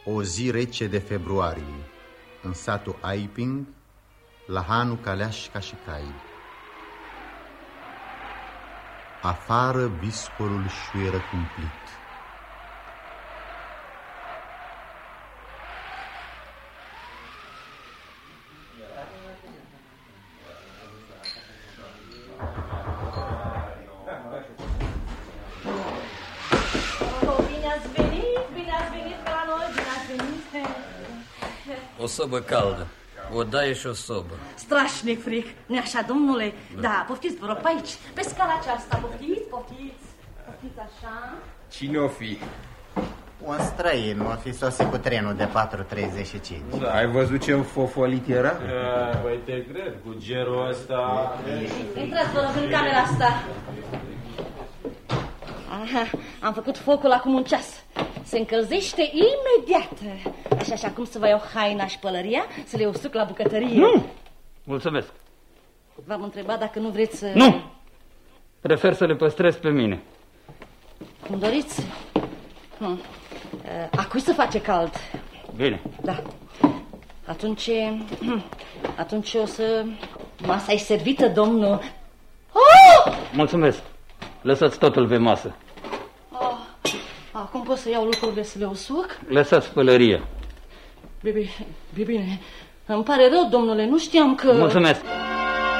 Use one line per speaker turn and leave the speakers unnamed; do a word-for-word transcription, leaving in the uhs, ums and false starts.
O zi rece de februarie, în satul Aiping, la hanul Caleașca și Cai. Afară viscolul șuieră cumplit.
O sobă caldă, o daie și o sobă.
Strașnic fric, nu-i așa, domnule? Da, da, poftiți, vă rog, pe aici, pe scala aceasta, poftiți, poftiți, poftiți așa.
Cine o fi?
Un străin, o fi sosit cu trenul de patru treizeci și cinci.
Da. Ai văzut ce fofolit era?
Păi te cred, cu gerul ăsta...
Intrați, vă rog, în camera asta. Aha, am făcut focul acum un ceas. Se încălzește imediat. Așa, așa cum să vă iau haina și pălăria, să le usuc la bucătărie.
Nu! Mulțumesc.
V-am întrebat dacă nu vreți să...
Nu! Prefer să le păstrez pe mine.
Cum doriți. Hm. A cui să face cald?
Bine.
Da. Atunci... Atunci o să... Masa e servită, domnul. Oh!
Mulțumesc. Lăsați totul pe masă.
Oh. Acum pot să iau lucrurile să le usuc?
Lăsați pălăria.
Bine, bine. Îmi pare rău, domnule, nu știam că...
Mulțumesc.